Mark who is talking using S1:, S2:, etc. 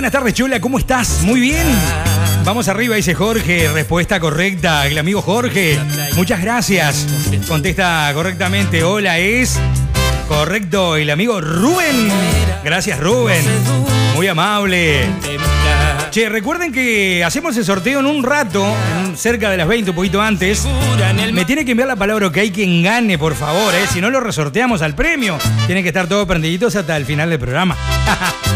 S1: buenas tardes, Chula, ¿cómo estás? Muy bien. Vamos arriba, dice Jorge. Respuesta correcta, el amigo Jorge. Muchas gracias. Contesta correctamente. Hola, es correcto el amigo Rubén. Gracias, Rubén. Muy amable. Che, recuerden que hacemos el sorteo en un rato, cerca de las 20, un poquito antes. Me tiene que enviar la palabra que hay quien gane, por favor, si no lo resorteamos al premio. Tienen que estar todos prendiditos hasta el final del programa.